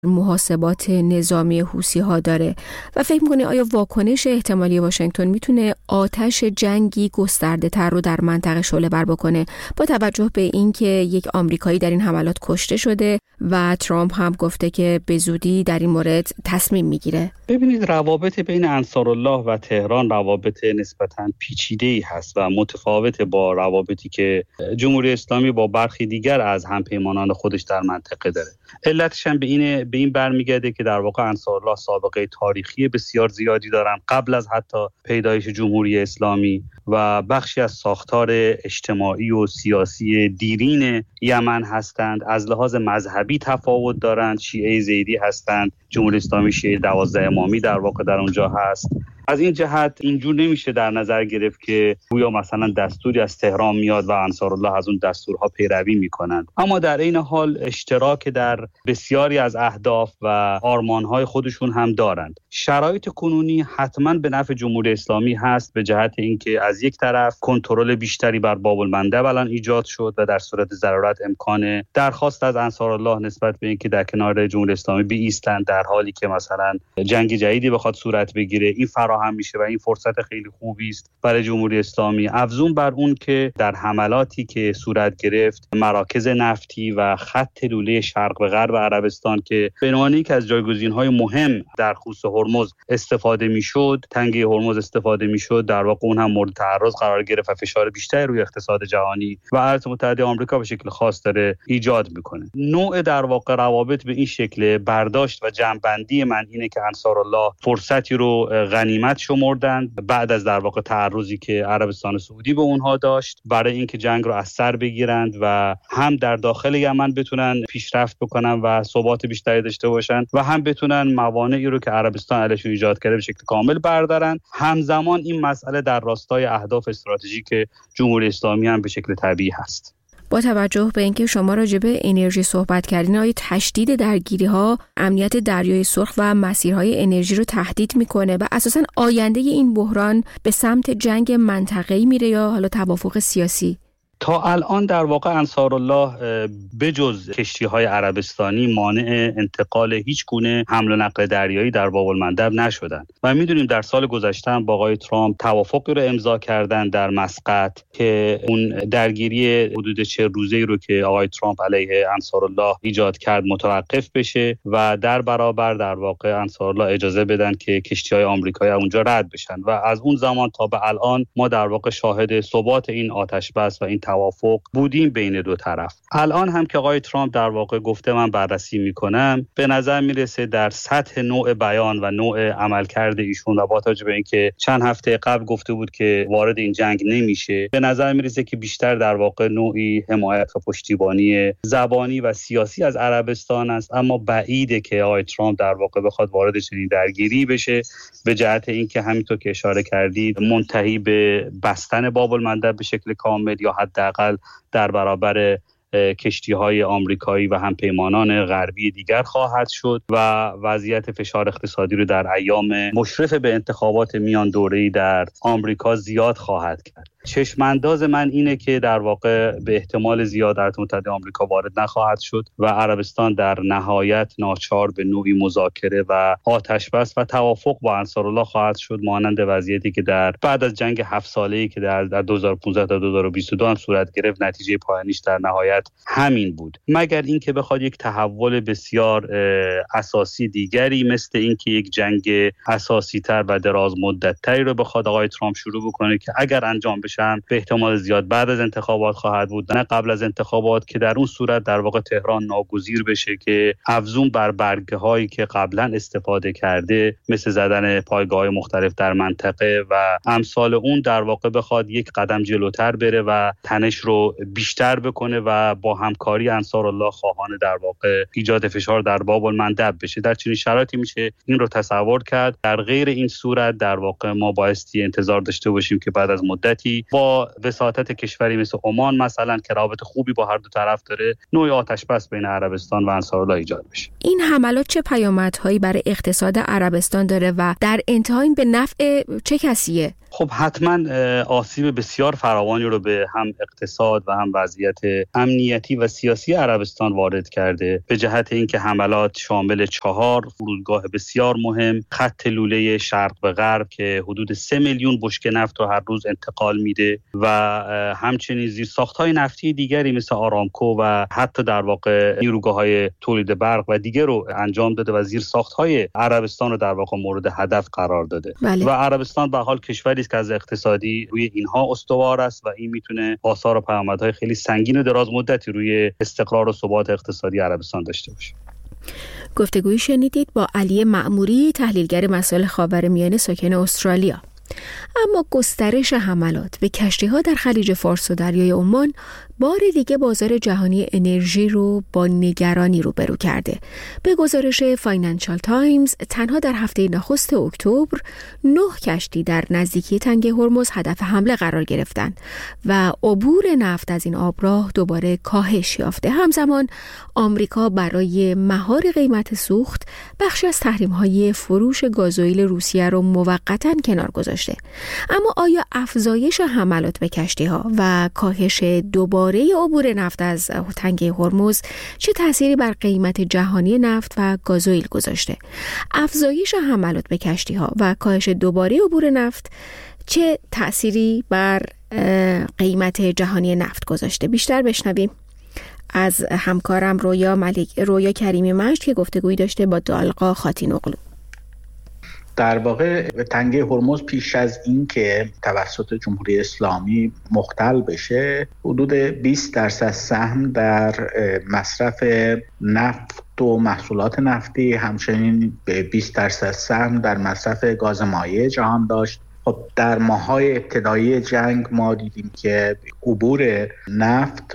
محاسبات نظامی حوثی‌ها داره و فکر می‌کنی آیا واکنش احتمالی واشنگتن میتونه آتش جنگی گسترده‌تر رو در منطقه شعله‌ور بکنه با توجه به اینکه یک آمریکایی در این حملات کشته شده و ترامپ هم گفته که به زودی در این مورد تصمیم میگیره؟ ببینید، روابط بین انصارالله و تهران روابط نسبتاً پیچیده‌ای هست و متفاوت با روابطی که جمهوری اسلامی با برخی دیگر از همپیمانان خودش در منطقه داره. علتش هم به این برمیگرده که در واقع انصارالله سابقه تاریخی بسیار زیادی دارن قبل از حتی پیدایش جمهوری اسلامی و بخشی از ساختار اجتماعی و سیاسی دیرین یمن هستند. از لحاظ مذهبی تفاوت دارند، شیعه زیدی هستند، جمهوری اسلامی شیعه 12 امامی در واقع در اونجا هست. از این جهت اینجور نمیشه در نظر گرفت که گویا مثلا دستوری از تهران میاد و انصارالله از اون دستورها پیروی میکنند، اما در این حال اشتراک در بسیاری از اهداف و آرمانهای خودشون هم دارند. شرایط کنونی حتما به نفع جمهوری اسلامی هست به جهت اینکه از یک طرف کنترل بیشتری بر باب المندب الان ایجاد شد و در صورت ضرورت امکان درخواست از انصارالله نسبت به اینکه در کنار جمهوری اسلامی بایستند در حالی که مثلا جنگ جدیدی بخواد صورت بگیره این فراهم میشه و این فرصت خیلی خوبی است برای جمهوری اسلامی. افزون بر اون که در حملاتی که صورت گرفت مراکز نفتی و خط لوله شرق به غرب عربستان که به عنوان یکی از جایگزین‌های مهم در خصوص هرمز استفاده میشد، تنگه هرمز استفاده میشد، در واقع اون هم مورد تعرض قرار گرفت و فشار بیشتری روی اقتصاد جهانی و ایالات متحده آمریکا به شکل خاص داره ایجاد میکنه. نوع در واقع روابط به این شکل برداشت و جمع‌بندی من اینه که انصارالله فرصتی رو غنیمت شمردند بعد از در واقع تعرضی که عربستان سعودی به اونها داشت برای اینکه جنگ رو از سر بگیرند و هم در داخل یمن بتونن پیشرفت بکنن و ثبات بیشتری داشته باشن و هم بتونن موانعی رو که عربستان علیشون ایجاد کرده به شکل کامل بردارن. همزمان این مسئله در راستای اهداف استراتژیک جمهوری اسلامی هم به شکل طبیعی هست. با توجه به اینکه شما راجع به انرژی صحبت کردین، آیا تشدید درگیری‌ها امنیت دریای سرخ و مسیرهای انرژی رو تهدید میکنه و اساساً آینده این بحران به سمت جنگ منطقه‌ای میره یا حالا توافق سیاسی؟ تا الان در واقع انصارالله بجز کشتی‌های عربستانی مانع انتقال هیچ گونه حمل و نقل دریایی در باب المندب نشدند و می‌دونیم در سال گذشته با آقای ترامپ توافقی رو امضا کردن در مسقط که اون درگیری حدود 40 روزه‌ای رو که آقای ترامپ علیه انصارالله ایجاد کرد متوقف بشه و در برابر در واقع انصارالله اجازه بدن که کشتی‌های آمریکایی اونجا رد بشن و از اون زمان تا به الان ما در واقع شاهد ثبات این آتش‌بس و این توافق بودیم بین دو طرف. الان هم که آقای ترامپ در واقع گفته من بررسی میکنم، به نظر میرسه در سطح نوع بیان و نوع عملکرد ایشون و با توجه به اینکه چند هفته قبل گفته بود که وارد این جنگ نمیشه، به نظر میرسه که بیشتر در واقع نوعی حمایت و پشتیبانی زبانی و سیاسی از عربستان است، اما بعیده که آقای ترامپ در واقع بخواد وارد چنین درگیری بشه به جهت اینکه همینطور که اشاره کردید منتهی به بستن باب المندب به شکل کامل یا حداقل در برابر کشتی‌های آمریکایی و همپیمانان غربی دیگر خواهد شد و وضعیت فشار اقتصادی رو در ایام مشرف به انتخابات میان دوره‌ای در آمریکا زیاد خواهد کرد. چشمانداز من اینه که در واقع به احتمال زیاد ایالات متحده آمریکا وارد نخواهد شد و عربستان در نهایت ناچار به نوعی مذاکره و آتش‌بس و توافق با انصارالله خواهد شد، مانند وضعیتی که در بعد از جنگ 7 ساله‌ای که در 2015 تا 2022 هم صورت گرفت نتیجه پایانیش در نهایت همین بود، مگر اینکه بخواد یک تحول بسیار اساسی دیگری مثل اینکه یک جنگ اساسی‌تر و دراز مدت‌تری رو بخواد آقای ترامپ شروع بکنه که اگر انجام بشه به احتمال زیاد بعد از انتخابات خواهد بود نه قبل از انتخابات، که در اون صورت در واقع تهران ناگزیر بشه که افزون بر برگه هایی که قبلا استفاده کرده مثل زدن پایگاه‌های مختلف در منطقه و امثال اون در واقع بخواد یک قدم جلوتر بره و تنش رو بیشتر بکنه و با همکاری انصارالله خواهان در واقع ایجاد فشار در باب المندب بشه. در چنین شرایطی میشه این رو تصور کرد. در غیر این صورت در واقع ما بایستی انتظار داشته باشیم که بعد از مدتی با وساطت کشوری مثل عمان مثلا که رابطه خوبی با هر دو طرف داره نوع آتش‌بس بین عربستان و انصارالله ایجاد بشه. این حملات چه پیامدهایی برای اقتصاد عربستان داره و در انتها این به نفع چه کسیه؟ خب حتما آسیب بسیار فراوانی رو به هم اقتصاد و هم وضعیت امنیتی و سیاسی عربستان وارد کرده، به جهت اینکه حملات شامل 4 فرودگاه بسیار مهم، خط لوله شرق به غرب که حدود 3 میلیون بشکه نفت رو هر روز انتقال میده و همچنین زیرساخت‌های نفتی دیگری مثل آرامکو و حتی در واقع نیروگاه‌های تولید برق و دیگر رو انجام داده و زیرساخت‌های عربستان رو در واقع مورد هدف قرار داده. و عربستان به حال کشوری است که از اقتصادی روی اینها استوار است و این میتونه آثار و پیامدهای خیلی سنگین و دراز مدتی روی استقرار و ثبات اقتصادی عربستان داشته باشه. گفتگویی شنیدید با علی معموری، تحلیلگر مسائل خاورمیانه ساکن استرالیا. اما گسترش حملات به کشتی‌ها در خلیج فارس و دریای عمان بار دیگه بازار جهانی انرژی رو با نگرانی روبرو کرده. به گزارش فاینانشال تایمز تنها در هفته نخست اکتبر 9 کشتی در نزدیکی تنگه هرمز هدف حمله قرار گرفتند و عبور نفت از این آبراه دوباره کاهش یافته. همزمان آمریکا برای مهار قیمت سوخت بخشی از تحریم‌های فروش گازوئیل روسیه رو موقتاً کنار گذاشته. اما آیا افزایش حملات به کشتی‌ها و کاهش دوباره عبور نفت از تنگه هرمز چه تأثیری بر قیمت جهانی نفت و گازوئیل گذاشته؟ افزایش حملات به کشتی‌ها و کاهش دوباره عبور نفت چه تأثیری بر قیمت جهانی نفت گذاشته؟ بیشتر بشنویم از همکارم رویا کریمی مجد که گفتگویی داشته با دالقا خاتینوغلو. در واقع تنگه هرمز پیش از این که توسط جمهوری اسلامی مختل بشه حدود 20% سهم در مصرف نفت و محصولات نفتی، همچنین 20% سهم در مصرف گاز مایع جهان داشت. خب در ماه‌های ابتدایی جنگ ما دیدیم که عبور نفت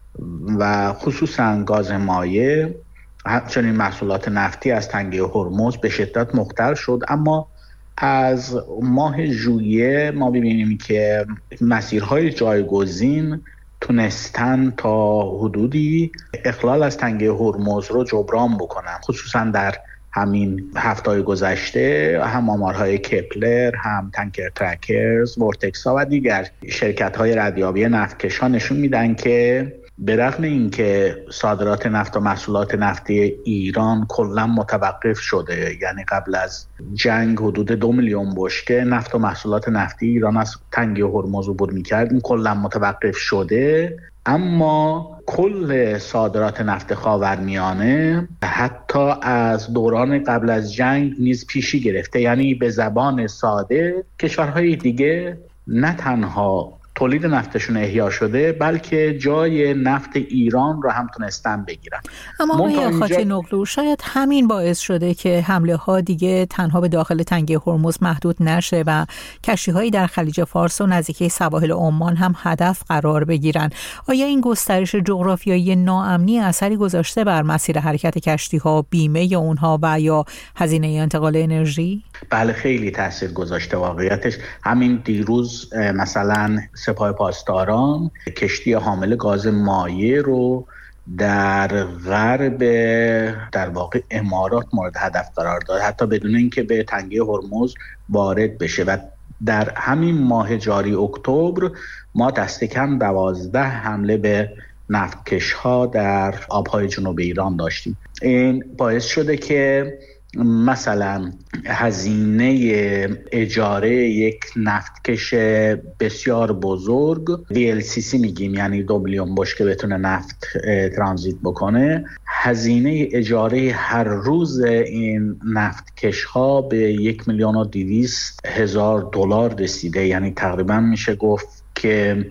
و خصوصا گاز مایع همچنین محصولات نفتی از تنگه هرمز به شدت مختل شد. اما از ماه ژوئیه ما ببینیم که مسیرهای جایگزین تونستن تا حدودی اخلال از تنگه هرمز رو جبران بکنن، خصوصا در همین هفته‌های گذشته هم آمارهای کپلر، هم تانکر ترکرز، ورتکسا و دیگر شرکت‌های ردیابی نفتکش‌ها نشون میدن که به رغم اینکه صادرات نفت و محصولات نفتی ایران کلا متوقف شده، یعنی قبل از جنگ حدود 2 میلیون بشکه نفت و محصولات نفتی ایران از تنگه هرمز عبور می‌کرد، این کلا متوقف شده، اما کل صادرات نفت خاورمیانه حتی از دوران قبل از جنگ نیز پیشی گرفته. یعنی به زبان ساده کشورهای دیگه نه تنها تولید نفتشون احیا شده بلکه جای نفت ایران رو هم تونستن بگیرن. اما آقای خاتینوغلو شاید همین باعث شده که حمله ها دیگه تنها به داخل تنگه هرمز محدود نشه و کشتی‌هایی در خلیج فارس و نزدیکی سواحل عمان هم هدف قرار بگیرن. آیا این گسترش جغرافیایی ناامنی اثری گذاشته بر مسیر حرکت کشتی‌ها، بیمه اونها و یا هزینه انتقال انرژی؟ بله خیلی تاثیر گذاشته. واقعیتش همین دیروز مثلا سپاه پاسداران کشتی حامل گاز مایع رو در غرب در واقع امارات مورد هدف قرار داد، حتی بدون اینکه به تنگه هرمز وارد بشه. و در همین ماه جاری اکتبر ما دست کم 12 حمله به نفتکش‌ها در آبهای جنوب ایران داشتیم. این باعث شده که مثلا هزینه اجاره یک نفتکش بسیار بزرگ VLCC میگیم، یعنی 2 میلیون بشکه بتونه نفت ترانزیت بکنه، هزینه اجاره هر روز این نفتکش ها به 1,200,000 دلار رسیده. یعنی تقریبا میشه گفت که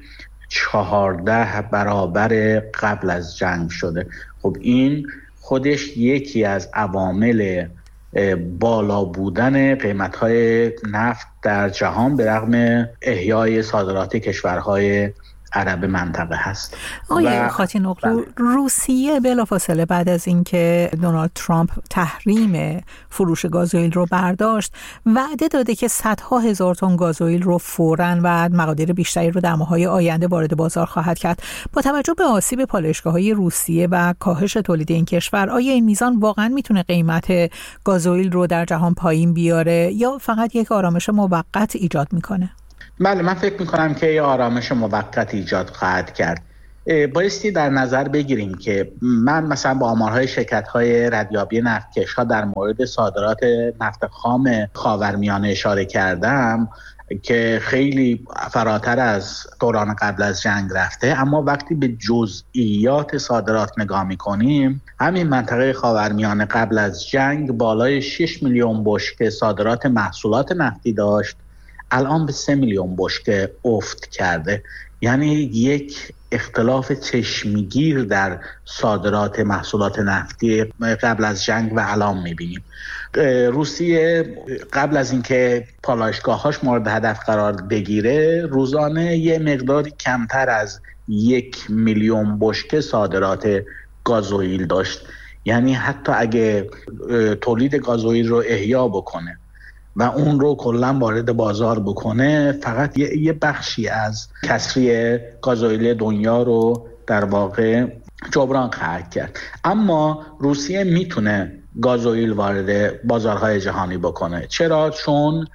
14 برابر قبل از جنگ شده. خب این خودش یکی از عوامل بالا بودن قیمت‌های نفت در جهان به رغم احیای صادرات کشورهای عرب منطقه هست. آقای خاتینوغلو، روسیه بلافاصله بعد از اینکه دونالد ترامپ تحریم فروش گازوئیل رو برداشت وعده داده که صدها هزار تن گازوئیل رو فوراً و مقادیر بیشتری رو در ماه‌های آینده وارد بازار خواهد کرد. با توجه به آسیب پالایشگاه‌های روسیه و کاهش تولید این کشور، آیا این میزان واقعاً میتونه قیمت گازوئیل رو در جهان پایین بیاره یا فقط یک آرامش موقت ایجاد میکنه؟ بله، من فکر میکنم که یه آرامش موقت ایجاد خواهد کرد. بایستی در نظر بگیریم که من مثلا با آمارهای شرکت‌های ردیابی نفتکش‌ها در مورد صادرات نفت خام خاورمیانه اشاره کردم که خیلی فراتر از دوران قبل از جنگ رفته، اما وقتی به جزئیات صادرات نگاه می‌کنیم، همین منطقه خاورمیانه قبل از جنگ بالای 6 میلیون بشکه صادرات محصولات نفتی داشت، الان به 3 میلیون بشکه افت کرده. یعنی یک اختلاف چشمگیر در صادرات محصولات نفتی قبل از جنگ و الان می‌بینیم. روسیه قبل از اینکه پالایشگاه‌هاش مورد هدف قرار بگیره، روزانه یه مقداری کمتر از 1 میلیون بشکه صادرات گازوئیل داشت. یعنی حتی اگه تولید گازوئیل رو احیا بکنه و اون رو کلا وارد بازار بکنه، فقط یه بخشی از کسری گازوئیل دنیا رو در واقع جبران خواهد کرد. اما روسیه میتونه گازوئیل وارد بازارهای جهانی بکنه. چرا؟ چون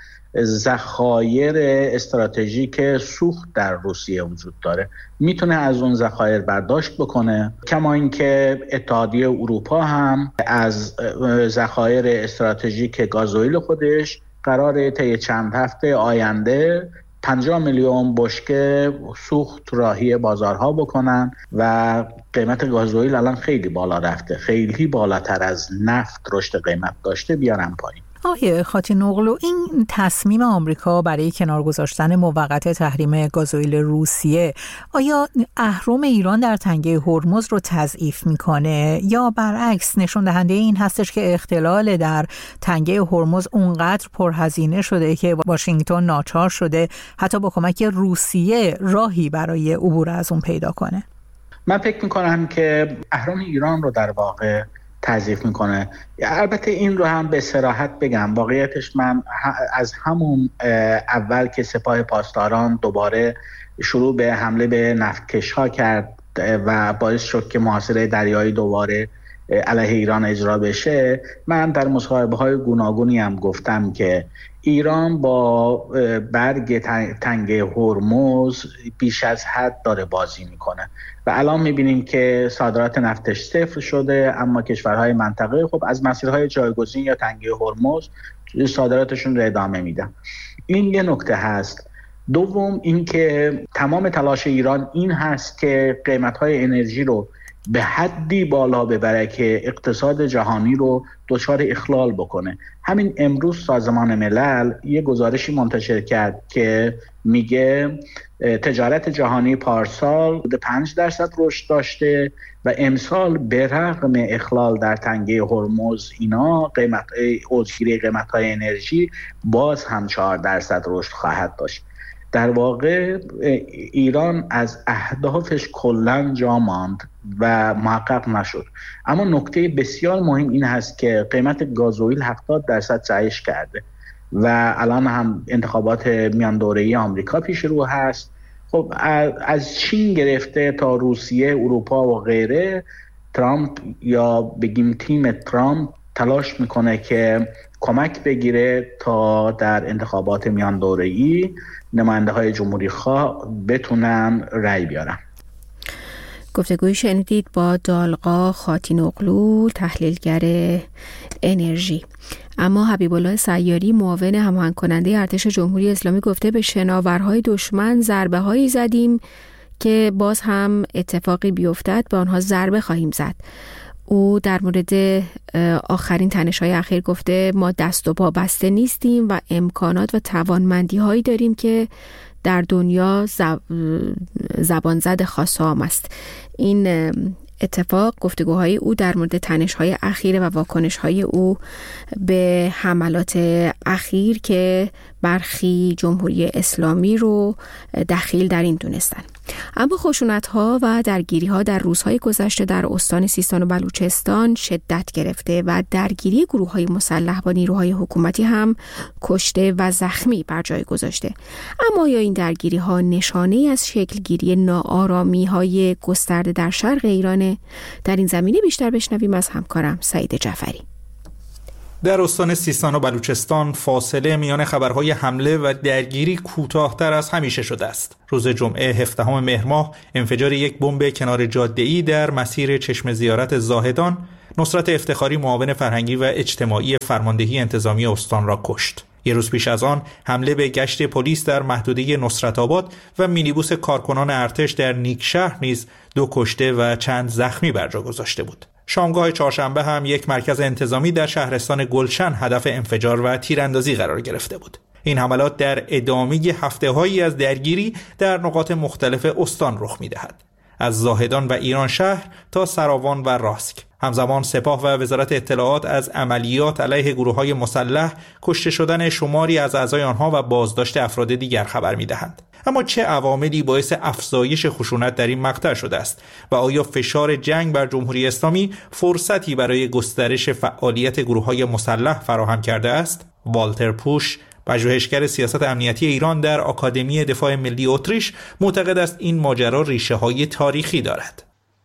ذخایر استراتژیک سوخت در روسیه وجود داره، میتونه از اون ذخایر برداشت بکنه. کما اینکه اتحادیه اروپا هم از ذخایر استراتژیک گازوئیل خودش قراره طی چند هفته آینده 50 میلیون بشکه سوخت راهی بازارها بکنن و قیمت گازوئیل الان خیلی بالا رفته، خیلی بالاتر از نفت رشد قیمت داشته، بیارن پایین. آقای خاتینوغلو، این تصمیم آمریکا برای کنار گذاشتن موقت تحریم گازوئیل روسیه آیا اهرم ایران در تنگه هرمز رو تضعیف میکنه یا برعکس نشون دهنده این هستش که اختلال در تنگه هرمز اونقدر پرهزینه شده که واشنگتن ناچار شده حتی با کمک روسیه راهی برای عبور از اون پیدا کنه؟ من فکر میکنم که اهرم ایران رو در واقع تضعیف میکنه. البته این رو هم به صراحت بگم، واقعیتش من از همون اول که سپاه پاسداران دوباره شروع به حمله به نفتکش ها کرد و باعث شد که محاصره دریایی دوباره علیه ایران اجرا بشه، من در مصاحبه های گوناگونی هم گفتم که ایران با برگ تنگه هرمز بیش از حد داره بازی میکنه و الان میبینیم که صادرات نفتش صفر شده، اما کشورهای منطقه خب از مسیرهای جایگزین یا تنگه هرمز صادراتشون رو ادامه میدن. این یه نکته هست. دوم اینکه تمام تلاش ایران این هست که قیمتهای انرژی رو به حدی بالا ببره که اقتصاد جهانی رو دچار اخلال بکنه. همین امروز سازمان ملل یه گزارشی منتشر کرد که میگه تجارت جهانی پارسال 5% رشد داشته و امسال به رغم اخلال در تنگه هرمز اینا اوجگیری قیمت‌های انرژی باز هم 4% رشد خواهد داشت. در واقع ایران از اهدافش کلاً جا ماند و محقق نشد. اما نکته بسیار مهم این هست که قیمت گازوئیل 70% جهش کرده و الان هم انتخابات میان دوره‌ای آمریکا پیش رو هست. خب از چین گرفته تا روسیه، اروپا و غیره، ترامپ یا بگیم تیم ترامپ تلاش میکنه که کمک بگیره تا در انتخابات میان دوره‌ای نماینده های جمهوری خواه بتونن رأی بیارن. گفتگوی شنیدید با دالقا خاتینوغلو، تحلیلگر انرژی. اما حبیب الله سیاری، معاون هماهنگ کننده ارتش جمهوری اسلامی، گفته به شناورهای دشمن ضربه هایی زدیم که باز هم اتفاقی بیفتد به آنها ضربه خواهیم زد. او در مورد آخرین تنش‌های اخیر گفته ما دست و پا بسته نیستیم و امکانات و توانمندی‌هایی داریم که در دنیا زبان زد خاصام است. این اتفاق گفتگوهای او در مورد تنش‌های اخیر و واکنش‌های او به حملات اخیر که برخی جمهوری اسلامی رو دخیل در این دونستن. اما خشونت‌ها و درگیری‌ها در روزهای گذشته در استان سیستان و بلوچستان شدت گرفته و درگیری گروه‌های مسلح با نیروهای حکومتی هم کشته و زخمی بر جای گذاشته. اما یا این درگیری‌ها نشانه‌ای از شکلگیری ناآرامی‌های گسترده در شرق ایران؟ در این زمینه بیشتر بشنویم از همکارم سعید جعفری. در استان سیستان و بلوچستان فاصله میان خبرهای حمله و درگیری کوتاه‌تر از همیشه شده است. روز جمعه 17 مهر ماه انفجار یک بمب کنار جاده‌ای در مسیر چشم زیارت زاهدان نصرت افتخاری معاون فرهنگی و اجتماعی فرماندهی انتظامی استان را کشت. یک روز پیش از آن حمله به گشت پلیس در محدوده نصرت آباد و مینیبوس کارکنان ارتش در نیکشهر نیز 2 کشته و چند زخمی بر جا گذاشته بود. شامگاه چهارشنبه هم یک مرکز انتظامی در شهرستان گلشن هدف انفجار و تیراندازی قرار گرفته بود. این حملات در ادامه هفته‌هایی از درگیری در نقاط مختلف استان رخ می‌دهد، از زاهدان و ایران شهر تا سراوان و راسک. همزمان سپاه و وزارت اطلاعات از عملیات علیه گروه‌های مسلح، کشته شدن شماری از اعضای آنها و بازداشت افراد دیگر خبر می‌دهند. اما چه عواملی باعث افزایش خشونت در این مقطع شده است و آیا فشار جنگ بر جمهوری اسلامی فرصتی برای گسترش فعالیت گروه‌های مسلح فراهم کرده است؟ والتر پوش، پژوهشگر سیاست امنیتی ایران در آکادمی دفاع ملی اتریش، معتقد است این ماجرا ریشه‌های تاریخی دارد.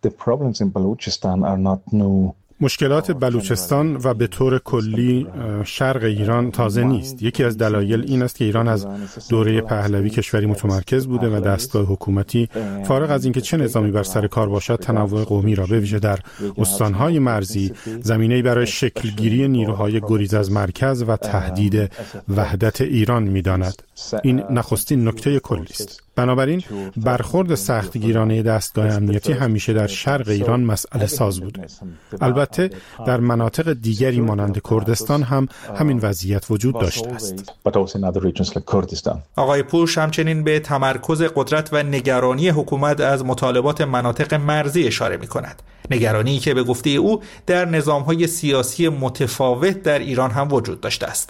مشکلات بلوچستان و به طور کلی شرق ایران تازه نیست. یکی از دلایل این است که ایران از دوره پهلوی کشوری متمرکز بوده و دستگاه حکومتی فارغ از اینکه چه نظامی بر سر کار باشد تنوع قومی را به ویژه در استانهای مرزی زمینه‌ای برای شکلگیری نیروهای گریز از مرکز و تهدید وحدت ایران می‌داند. این نخستین نکته کلی است. بنابراین برخورد سختگیرانه دستگاه امنیتی همیشه در شرق ایران مسئله ساز بوده. البته در مناطق دیگری مانند کردستان هم همین وضعیت وجود داشته است. آقای پوش همچنین به تمرکز قدرت و نگرانی حکومت از مطالبات مناطق مرزی اشاره می‌کند. نگرانی که به گفته او در نظام‌های سیاسی متفاوت در ایران هم وجود داشته است.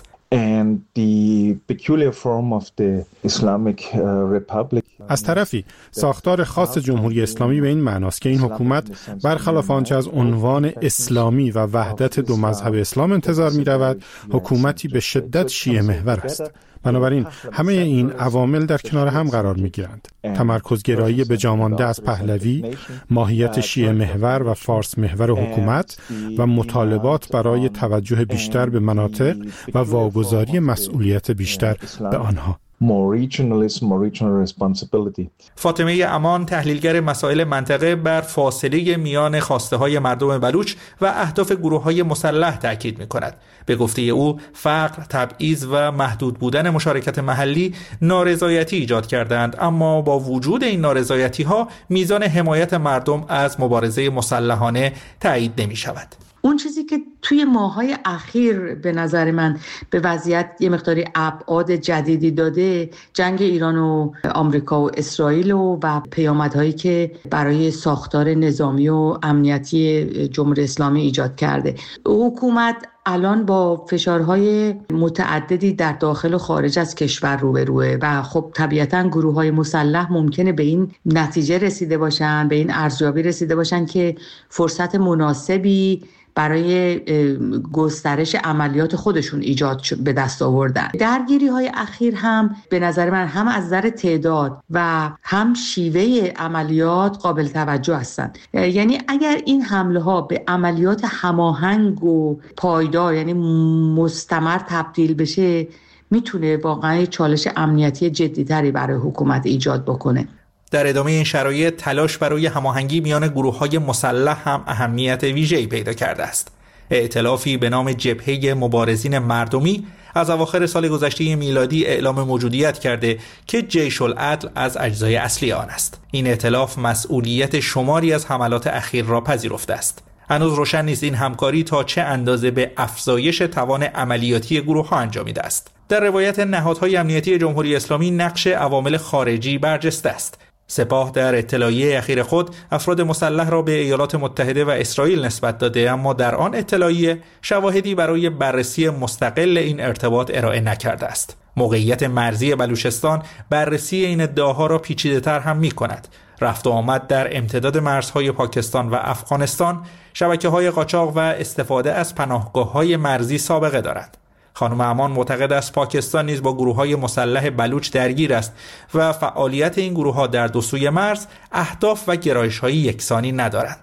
از طرفی ساختار خاص جمهوری اسلامی به این معناست که این حکومت برخلاف آنچه از عنوان اسلامی و وحدت دو مذهب اسلام انتظار می رود، حکومتی به شدت شیعه محور است. بنابراین همه این عوامل در کنار هم قرار می گیرند. تمرکزگرایی به جامانده از پهلوی، ماهیت شیعه محور و فارس محور حکومت و مطالبات برای توجه بیشتر به مناطق و واگذاری مسئولیت بیشتر به آنها. فاطمه امان، تحلیلگر مسائل منطقه، بر فاصله میان خواسته های مردم بلوچ و اهداف گروه های مسلح تاکید می کند. به گفته او فقر، تبعیض و محدود بودن مشارکت محلی نارضایتی ایجاد کردند، اما با وجود این نارضایتی ها میزان حمایت مردم از مبارزه مسلحانه تایید نمی شود. اون چیزی که توی ماه‌های اخیر به نظر من به وضعیت یه مقداری ابعاد جدیدی داده، جنگ ایران و آمریکا و اسرائیل و پیامدهایی که برای ساختار نظامی و امنیتی جمهوری اسلامی ایجاد کرده. حکومت الان با فشارهای متعددی در داخل و خارج از کشور روبروه و خب طبیعتاً گروه‌های مسلح ممکنه به این نتیجه رسیده باشن، به این ارزیابی رسیده باشن که فرصت مناسبی برای گسترش عملیات خودشون ایجاد به دست آوردن. درگیری‌های اخیر هم به نظر من هم از نظر تعداد و هم شیوه عملیات قابل توجه هستند. یعنی اگر این حمله‌ها به عملیات هماهنگ و پایدار یعنی مستمر تبدیل بشه، میتونه واقعا چالش امنیتی جدی‌تری برای حکومت ایجاد بکنه. در ادامه این شرایط تلاش برای هماهنگی میان گروه‌های مسلح هم اهمیت ویژه‌ای پیدا کرده است. ائتلافی به نام جبهه مبارزین مردمی از اواخر سال گذشته میلادی اعلام موجودیت کرده که جیش العدل از اجزای اصلی آن است. این ائتلاف مسئولیت شماری از حملات اخیر را پذیرفته است. هنوز روشن نیست این همکاری تا چه اندازه به افزایش توان عملیاتی گروه‌ها انجامیده است. در روایت نهادهای امنیتی جمهوری اسلامی نقش عوامل خارجی برجسته است. سپاه در اطلاعیه اخیر خود افراد مسلح را به ایالات متحده و اسرائیل نسبت داده، اما در آن اطلاعیه شواهدی برای بررسی مستقل این ارتباط ارائه نکرده است. موقعیت مرزی بلوچستان بررسی این ادعاها را پیچیده‌تر هم می‌کند. رفت و آمد در امتداد مرزهای پاکستان و افغانستان، شبکه‌های قاچاق و استفاده از پناهگاه‌های مرزی سابقه دارد. خانم امان معتقد است پاکستان نیز با گروه‌های مسلح بلوچ درگیر است و فعالیت این گروه‌ها در دو سوی مرز اهداف و گرایش‌های یکسانی ندارند.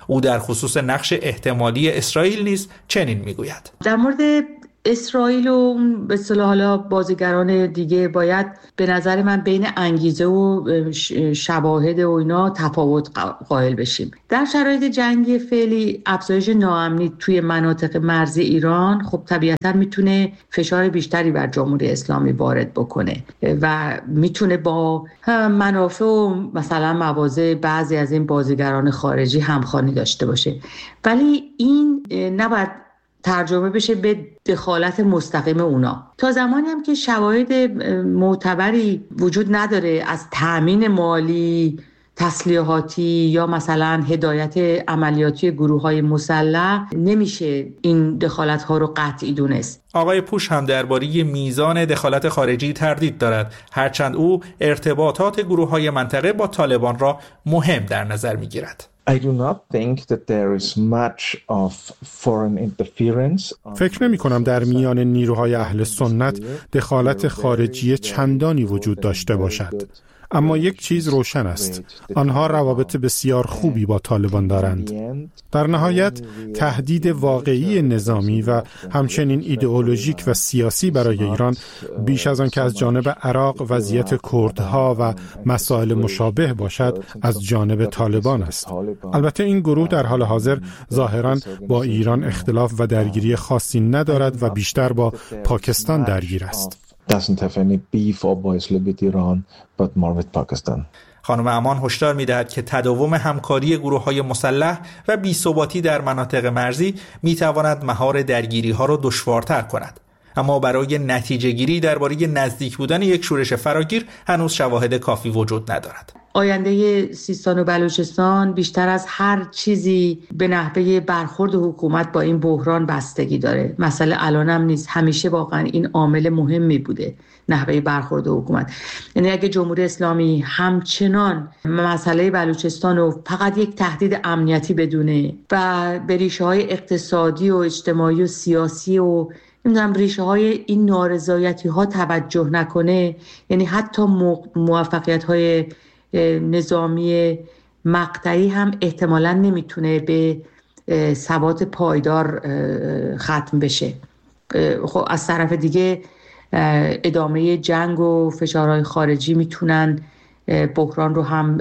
او در خصوص نقش احتمالی اسرائیل نیز چنین میگوید: در مورد اسرائیل و به اصطلاح حالا بازیگران دیگه باید به نظر من بین انگیزه و شواهد و اینا تفاوت قائل بشیم. در شرایط جنگی فعلی افزایش ناامنی توی مناطق مرزی ایران خب طبیعتا میتونه فشار بیشتری بر جمهوری اسلامی وارد بکنه و میتونه با منافع و مثلا مواضع بعضی از این بازیگران خارجی همخوانی داشته باشه، ولی این نباید ترجمه بشه به دخالت مستقیم اونا. تا زمانی هم که شواهد معتبری وجود نداره از تأمین مالی، تسلیحاتی یا مثلا هدایت عملیاتی گروه‌های مسلح، نمیشه این دخالت‌ها رو قطعی دونست. آقای پوش هم درباره میزان دخالت خارجی تردید دارد، هرچند او ارتباطات گروه‌های منطقه با طالبان را مهم در نظر می‌گیرد. فکر نمی کنم در میان نیروهای اهل سنت دخالت خارجی چندانی وجود داشته باشد. اما یک چیز روشن است: آنها روابط بسیار خوبی با طالبان دارند. در نهایت تهدید واقعی نظامی و همچنین ایدئولوژیک و سیاسی برای ایران بیش از آن که از جانب عراق وضعیت کردها و مسائل مشابه باشد از جانب طالبان است. البته این گروه در حال حاضر ظاهراً با ایران اختلاف و درگیری خاصی ندارد و بیشتر با پاکستان درگیر است. doesn't have any beef obviously with Iran but more with Pakistan. خانم امان هشدار می‌دهد که تداوم همکاری گروه‌های مسلح و بی‌ثباتی در مناطق مرزی می‌تواند مهار درگیری‌ها را دشوارتر کند. اما برای نتیجه‌گیری درباره نزدیک بودن یک شورش فراگیر هنوز شواهد کافی وجود ندارد. آینده سیستان و بلوچستان بیشتر از هر چیزی به نحوه برخورد حکومت با این بحران بستگی داره. مسئله الانم نیست، همیشه واقعا این عامل مهمی بوده، نحوه برخورد حکومت. یعنی اگه جمهوری اسلامی همچنان مسئله بلوچستان رو فقط یک تهدید امنیتی بدونه و به ریشه‌های اقتصادی و اجتماعی و سیاسی و نمیدونم ریشه های این نارضایتی ها توجه نکنه، یعنی حتی موفقیت های نظامی مقطعی هم احتمالاً نمیتونه به ثبات پایدار ختم بشه. خب از طرف دیگه ادامه جنگ و فشارهای خارجی میتونن بحران رو هم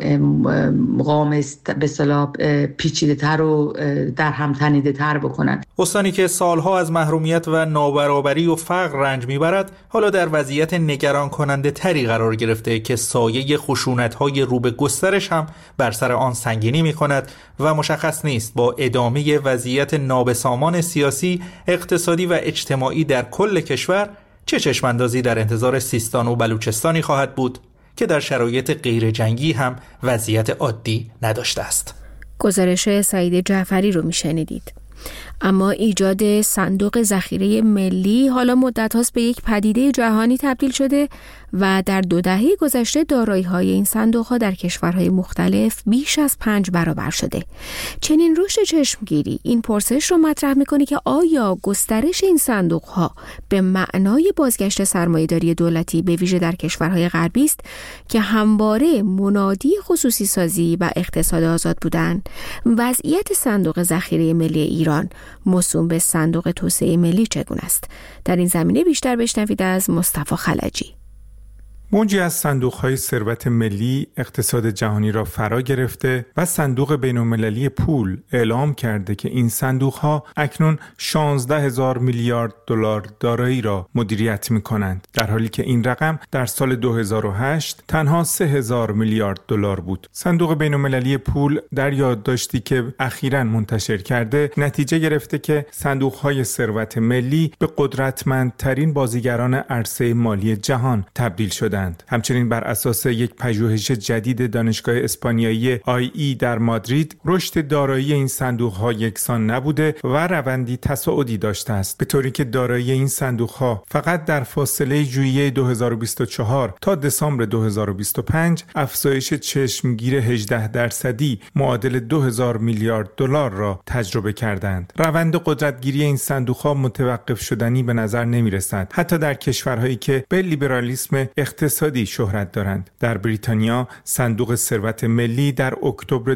به اصطلاح پیچیده‌تر و در هم تنیده‌تر بکنن. استانی که سالها از محرومیت و نابرابری و فقر رنج میبرد حالا در وضعیت نگران کننده تری قرار گرفته که سایه خشونت‌های رو به گسترش هم بر سر آن سنگینی می‌کند و مشخص نیست با ادامه وضعیت نابسامان سیاسی، اقتصادی و اجتماعی در کل کشور چه چشم‌اندازی در انتظار سیستان و بلوچستانی خواهد بود که در شرایط غیر جنگی هم وضعیت عادی نداشته است. گزارش سعید جعفری رو میشنیدید. اما ایجاد صندوق ذخیره ملی حالا مدت هاست به یک پدیده جهانی تبدیل شده و در 2 دهه گذشته دارایی‌های این صندوق‌ها در کشورهای مختلف بیش از 5 برابر شده. چنین رشد چشمگیری این پرسش رو مطرح می‌کنه که آیا گسترش این صندوق‌ها به معنای بازگشت سرمایه‌داری دولتی به ویژه در کشورهای غربی است که همواره منادی خصوصی سازی و اقتصاد آزاد بودند؟ وضعیت صندوق ذخیره ملی ایران موسوم به صندوق توسعه ملی چگونه است؟ در این زمینه بیشتر بشنوید از مصطفی خلجی. موجی از صندوق‌های ثروت ملی اقتصاد جهانی را فرا گرفته و صندوق بین‌المللی پول اعلام کرده که این صندوق‌ها اکنون 16,000 میلیارد دلار دارایی را مدیریت می‌کنند، در حالی که این رقم در سال 2008 تنها 3,000 میلیارد دلار بود. صندوق بین‌المللی پول در یادداشتی که اخیراً منتشر کرده نتیجه گرفته که صندوق‌های ثروت ملی به قدرتمندترین بازیگران عرصه مالی جهان تبدیل شدند. همچنین بر اساس یک پژوهش جدید دانشگاه اسپانیایی IE در مادرید، رشد دارایی این صندوق‌ها یکسان نبوده و روندی تصاعدی داشته است، به طوری که دارایی این صندوق‌ها فقط در فاصله ژوئیه 2024 تا دسامبر 2025 افزایش چشمگیر 18% معادل 2,000 میلیارد دلار را تجربه کردند. روند قدرتگیری این صندوق‌ها متوقف شدنی به نظر نمی‌رسد، حتی در کشورهایی که به لیبرالیسم اقتصادی اقتصادی شهرت دارند. در بریتانیا صندوق ثروت ملی در اکتبر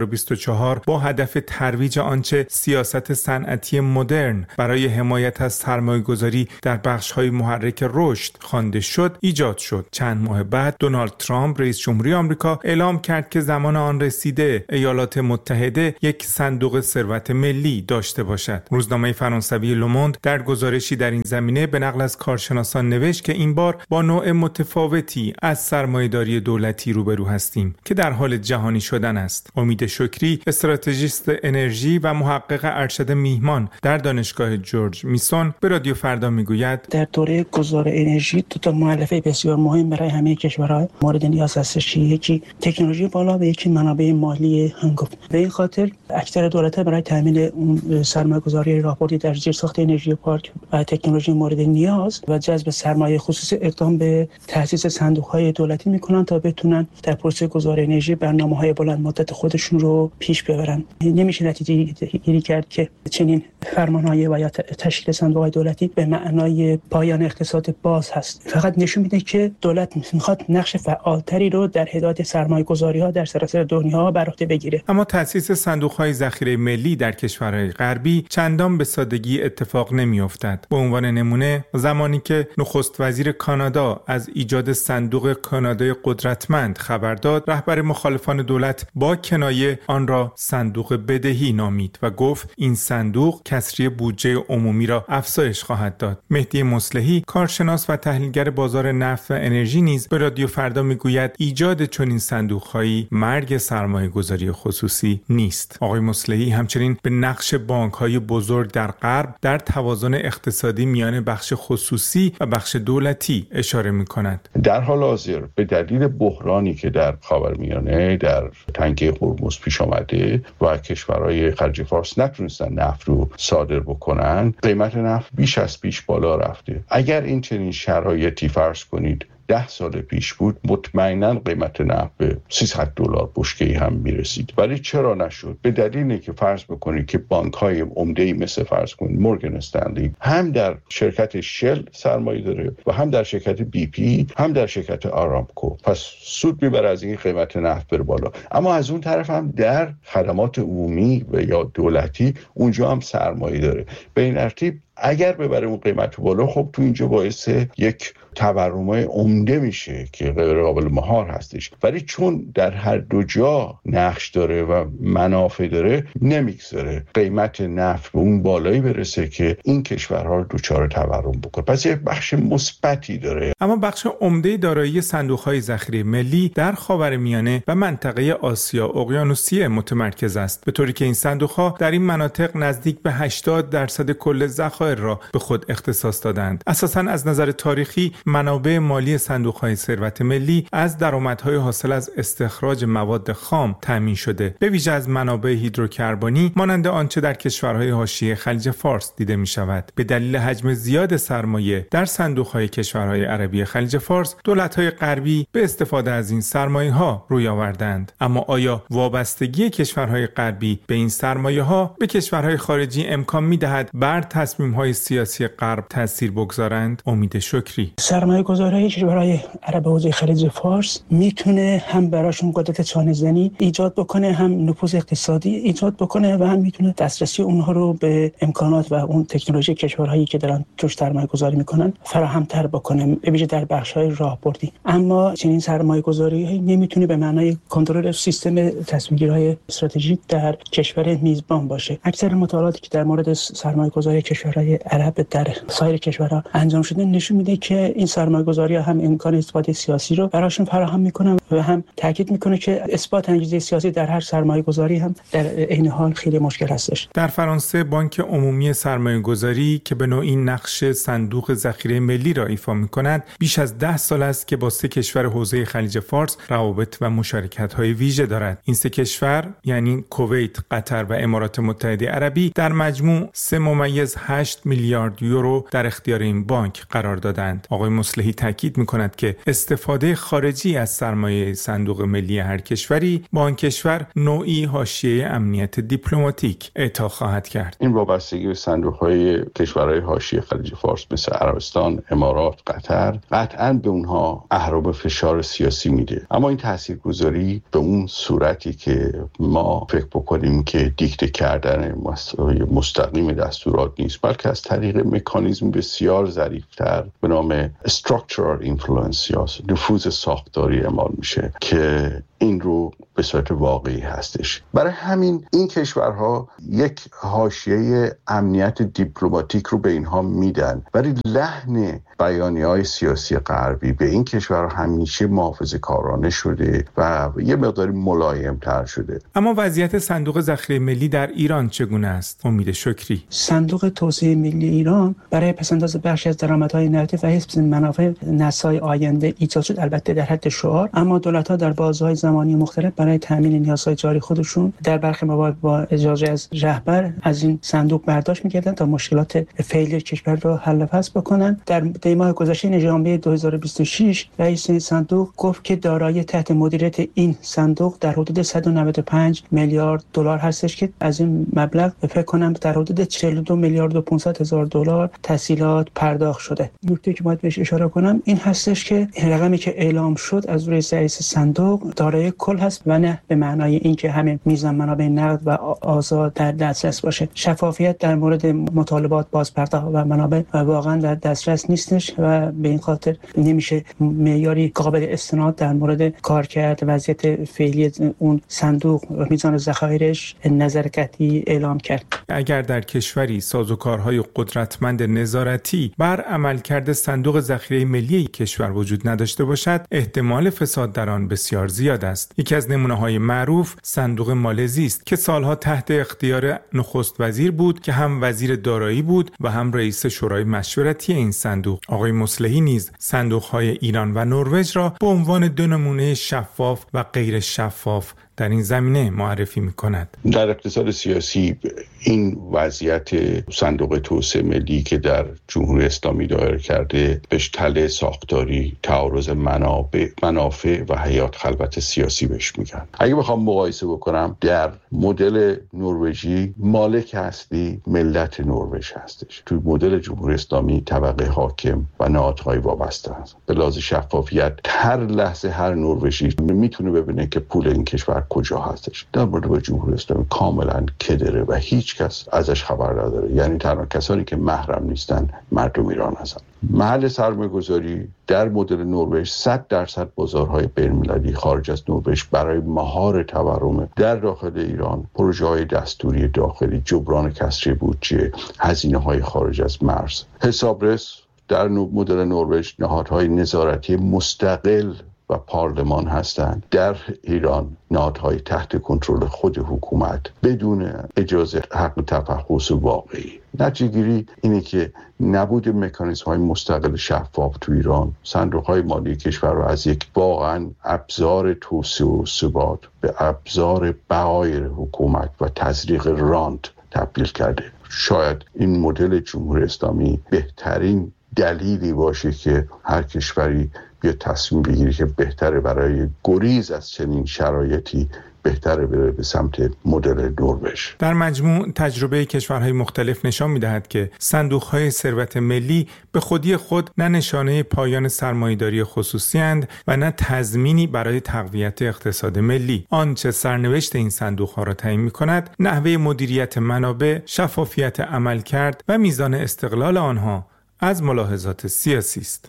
2024 با هدف ترویج آنچه سیاست صنعتی مدرن برای حمایت از سرمایه‌گذاری در بخش‌های محرک رشد خوانده شد ایجاد شد. چند ماه بعد دونالد ترامپ رئیس جمهوری آمریکا اعلام کرد که زمان آن رسیده ایالات متحده یک صندوق ثروت ملی داشته باشد. روزنامه فرانسوی لوموند در گزارشی در این زمینه به نقل از کارشناسان نوشت که این بار با نوع متفاوتی از سرمایه‌داری دولتی روبرو هستیم که در حال جهانی شدن است. امید شکری، استراتژیست انرژی و محقق ارشد میهمان در دانشگاه جورج میسون به رادیو فردا میگوید در دوره گذار انرژی دو تا مؤلفه بسیار مهم برای همه کشورها مورد نیاز هستش. یکی تکنولوژی بالا و یکی منابع مالی هنگفت. به این خاطر اکثر دولت‌ها برای تامین اون سرمایه‌گذاری راهبردی در زیرساخت انرژی پارک و تکنولوژی مورد نیاز و جذب سرمایه خصوصی اقدام به تأسیس صندوق‌های دولتی می‌کنن تا بتونن در پروسه گذار انرژی برنامه‌های بلند مدت خودشون رو پیش ببرن. نمیشه نتیجه گیری کرد که چنین فرمان‌های و یا تشکیل صندوق‌های دولتی به معنای پایان اقتصاد باز هست. فقط نشون میده که دولت می‌خواد نقش فعالتری رو در هدایت سرمایه‌گذاری‌ها در سراسر دنیا بر عهده بگیره. اما تأسیس صندوق‌های ذخیره ملی در کشورهای غربی چندان به سادگی اتفاق نمی‌افتد. به عنوان نمونه زمانی که نخست وزیر کانادا از ایجاد صندوق کانادای قدرتمند خبر داد، رهبر مخالفان دولت با کنایه آن را صندوق بدهی نامید و گفت این صندوق کسری بودجه عمومی را افزایش خواهد داد. مهدی مصلحی، کارشناس و تحلیلگر بازار نفت و انرژی نیز به رادیو فردا میگوید ایجاد چنین صندوق‌هایی مرگ سرمایه‌گذاری خصوصی نیست. آقای مصلحی همچنین به نقش بانک‌های بزرگ در غرب در توازن اقتصادی میان بخش خصوصی و بخش دولتی اشاره می‌کند. در حال حاضر به دلیل بحرانی که در خاورمیانه در تنگه هرمز پیش آمده و کشورهای خلیج فارس نتونستن نفت رو صادر بکنن، قیمت نفت بیش از پیش بالا رفته. اگر این چنین شرایطی فرض کنید 10 سال پیش بود، مطمئناً قیمت نفت به $300 بشکه‌ای هم میرسید. ولی چرا نشد؟ به دلیلی که فرض بکنید که بانک‌های عمده‌ای مثل فرض کنید مورگان استنلی هم در شرکت شل سرمایه داره و هم در شرکت بی پی، هم در شرکت آرامکو. پس سود میبره از این قیمت نفت بره بالا. اما از اون طرف هم در خدمات عمومی و یا دولتی اونجا هم سرمایه داره. به این ترتیب اگر ببره اون قیمت بالا، خب تو اینجا باعث یک تورمای عمده میشه که غیر قابل مهار هستش. ولی چون در هر دو جا نقش داره و منافع داره، نمیگذاره قیمت نفت به اون بالایی برسه که این کشورها رو دچار تورم بکنه. پس یک بخش مثبتی داره. اما بخش عمده دارایی صندوق‌های ذخیره ملی در خاورمیانه و منطقه آسیا اقیانوسیه متمرکز است، به طوری که این صندوق‌ها در این مناطق نزدیک به 80% کل ذخایر را به خود اختصاص دادند. اساساً از نظر تاریخی منابع مالی صندوق‌های ثروت ملی از درآمدهای حاصل از استخراج مواد خام تامین شده، به ویژه از منابع هیدروکربنی مانند آنچه در کشورهای حاشیه خلیج فارس دیده می‌شود. به دلیل حجم زیاد سرمایه در صندوق‌های کشورهای عربی خلیج فارس، دولت‌های غربی به استفاده از این سرمایه‌ها روی آوردند. اما آیا وابستگی کشورهای غربی به این سرمایه‌ها به کشورهای خارجی امکان می‌دهد بر تصمیم‌های سیاسی غرب تأثیر بگذارند؟ امید شکری، سرمایه‌گذاری کشورهای عرب حوزه خلیج فارس میتونه هم براشون قدرت چانه‌زنی ایجاد بکنه، هم نفوذ اقتصادی ایجاد بکنه و هم میتونه دسترسی اونها رو به امکانات و اون تکنولوژی کشورهایی که دارن توش سرمایه‌گذاری میکنن فراهم‌تر بکنه، به ویژه در بخش‌های راهبردی. اما چنین سرمایه‌گذاری نمیتونه به معنای کنترل سیستم تصمیم‌گیری‌های استراتژیک در کشور میزبان باشه. اکثر مطالعاتی که در مورد سرمایه‌گذاری کشورهای عرب در سایر کشورها انجام شده نشون میده که این سرمایه‌گذاری‌ها هم امکان استفاده سیاسی رو براشون فراهم میکنن و هم تاکید میکنه که اثبات انگیزه سیاسی در هر سرمایه‌گذاری هم در عین حال خیلی مشکل هستش. در فرانسه بانک عمومی سرمایه‌گذاری که به نوعی نقش صندوق ذخیره ملی را ایفا می‌کند، بیش از 10 سال است که با 3 کشور حوزه خلیج فارس روابط و مشارکت‌های ویژه دارد. این 3 کشور یعنی کویت، قطر و امارات متحده عربی در مجموع 3.8 8 میلیارد یورو در اختیار این بانک قرار دادند. آقای مصلحی تاکید می‌کند که استفاده خارجی از سرمایه صندوق ملی هر کشوری با آن کشور نوعی حاشیه امنیت دیپلماتیک اعطا خواهد کرد. این وابستگی به صندوق‌های کشورهای حاشیه خلیج فارس مثل عربستان، امارات، قطر قطعاً به اونها اهرم فشار سیاسی میده، اما این تاثیرگذاری به اون صورتی که ما فکر بکنیم که دیکته کردن مستقیم دستورات نیست، بلکه از طریق مکانیزم بسیار ظریف‌تر به نام structural influence یا نفوذ ساختاری اعمال میشه که این رو به صورت واقعی هستش. برای همین این کشورها یک حاشیه امنیت دیپلماتیک رو به اینها میدن، ولی لحن بیانیه‌های سیاسی غربی به این کشورها همیشه محافظه‌کارانه شده و یه مقداری ملایم‌تر شده. اما وضعیت صندوق ذخیره ملی در ایران چگونه است؟ امید شکری. صندوق توسعه ملی ایران برای پس‌انداز بخشی از درآمدهای نقدی و حفظ منافع نسل‌های آینده ایجاد شد، البته در حد شعار، اما دولت‌ها در بازه‌های زمانی مختلف برای تامین نیازهای جاری خودشون در برخی مواقع با اجازه از رهبر از این صندوق برداشت می‌کردند تا مشکلات فعلی کشور را حل و فصل بکنن. در دیماه گذشته ژانویه 2026 رئیس این صندوق گفت که دارایی تحت مدیریت این صندوق در حدود 195 میلیارد دلار هستش که از این مبلغ فکر کنم در حدود 42 میلیارد و 500 هزار دلار تسهیلات پرداخت شده. نکته که باید بهش اشاره کنم این هستش که رقمی که اعلام شد از رئیس صندوق دارایی کل هست و نه به معنای اینکه همین میزان منابع نقد و آزاد در دسترس باشه. شفافیت در مورد مطالبات بازپرداخت و منابع واقعا در دسترس نیستش و به این خاطر نمیشه معیاری قابل استناد در مورد کارکرد وضعیت فعلی اون صندوق میزان ذخایرش نظر قطعی اعلام کرد. اگر در کشوری سازوکارهای قدرتمند نظارتی بر عملکرد صندوق ذخیره ملی کشور وجود نداشته باشد، احتمال فساد در آن بسیار زیاد است. یکی از نمونه‌های معروف صندوق مالزی است که سالها تحت اختیار نخست وزیر بود که هم وزیر دارایی بود و هم رئیس شورای مشورتی این صندوق. آقای مصلحی نیز صندوق‌های ایران و نروژ را به عنوان دو نمونه شفاف و غیر شفاف در این زمینه معرفی می‌کند. در اقتصاد سیاسی این وضعیت صندوق توسعه ملی که در جمهوری اسلامی دایر کرده بهش تله ساختاری، تعارض منافع و حیات خلوت سیاسی بهش میگن. اگه بخوام مقایسه بکنم، در مدل نروژی مالک اصلی ملت نروژ هستش. توی مدل جمهوری اسلامی طبقه حاکم و نهادهای وابسته است. به لحاظ شفافیت هر لحظه هر نروژی میتونه ببینه که پول این کشور کجا هستش. در مورد جمهوری اسلامی کاملا کدره و هیچ کس ازش خبر نداره. یعنی تنها کسانی که محرم نیستن مردم ایران هستن. محل سرمایه‌گذاری در مدل نروژ 100% بازارهای بین‌المللی خارج از نروژ برای مهار تورم در داخل ایران، پروژه‌های دستوری داخلی، جبران کسری بودجه، هزینه‌های خارج از مرز. حسابرس در مدل نروژ نهادهای نظارتی مستقل و پارلمان هستند. در ایران نهادهای تحت کنترل خود حکومت بدون اجازه حق تفحص واقعی. نتیجه‌گیری اینه که نبود مکانیزم‌های مستقل شفاف تو ایران صندوق‌های مالی کشور رو از یک واقعاً ابزار توسعه و ثبات به ابزار بقای حکومت و تزریق رانت تبدیل کرده. شاید این مدل جمهوری اسلامی بهترین دلیلی باشه که هر کشوری بیا تصمیم بگیری که بهتره برای گریز از چنین شرایطی بهتره بره به سمت مدل نروژ. در مجموع تجربه کشورهای مختلف نشان می‌دهد که صندوق‌های ثروت ملی به خودی خود نه نشانه پایان سرمایه‌داری خصوصی اند و نه تضمینی برای تقویت اقتصاد ملی. آنچه سرنوشت این صندوق‌ها را تعیین می‌کند، نحوه مدیریت منابع، شفافیت عملکرد و میزان استقلال آنها از ملاحظات سیاسی است.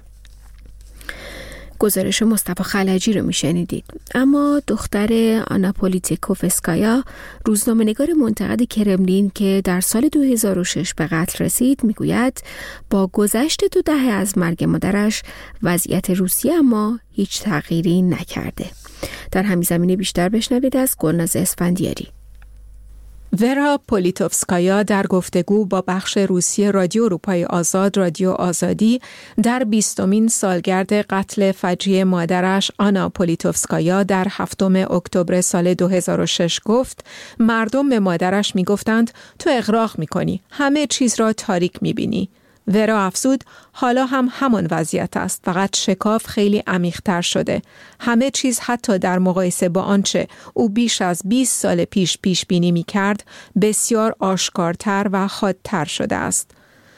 گزارش مصطفی خلجی رو میشنیدید. اما دختر آنا پولیتکوفسکایا، روزنامه‌نگار منتقد کرملین که در سال 2006 به قتل رسید، میگوید با گذشت 2 دهه از مرگ مادرش وضعیت روسیه اما هیچ تغییری نکرده. در همین زمینه بیشتر بشنوید از گلناز اسفندیاری. ورا پولیتوفسکایا در گفتگو با بخش روسی رادیو اروپای آزاد رادیو آزادی در 20مین سالگرد قتل فجیع مادرش آنا پولیتوفسکایا در 7 اکتبر سال 2006 گفت مردم به مادرش میگفتند تو اغراق میکنی، همه چیز را تاریک میبینی. ورا افزود حالا هم همان وضعیت است، فقط شکاف خیلی عمیق‌تر شده. همه چیز حتی در مقایسه با آنچه او بیش از 20 سال پیش بینی می‌کرد بسیار آشکارتر و حادتر شده است.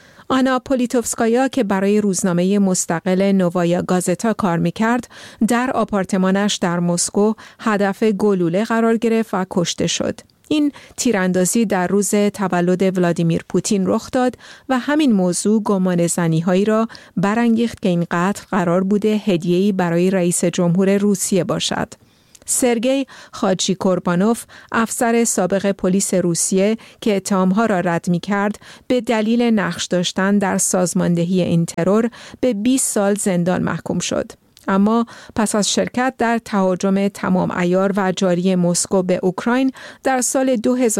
آنا پولیتوفسکایا که برای روزنامه مستقل نووایا گازتا کار می‌کرد، در آپارتمانش در مسکو هدف گلوله قرار گرفت و کشته شد. این تیراندازی در روز تولد ولادیمیر پوتین رخ داد و همین موضوع گمان زنی‌هایی را برانگیخت که این قتل قرار بوده هدیه‌ای برای رئیس جمهور روسیه باشد. سرگئی خاجیکوربانوف، افسر سابق پلیس روسیه که اتهام‌ها را رد می‌کرد، به دلیل نقش داشتن در سازماندهی این ترور به 20 سال زندان محکوم شد. اما پس از شرکت در تهاجم تمام عیار و جاری مسکو به اوکراین در سال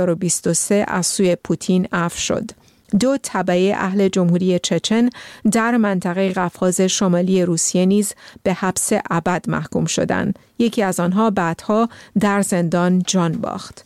2023 از سوی پوتین عفو شد. 2 تبعه اهل جمهوری چچن در منطقه قفقاز شمالی روسیه نیز به حبس ابد محکوم شدند. یکی از آنها بعدها در زندان جان باخت.